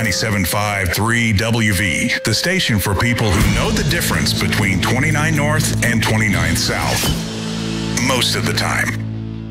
97.5 3WV, the station for people who know the difference between 29 North and 29 South. Most of the time.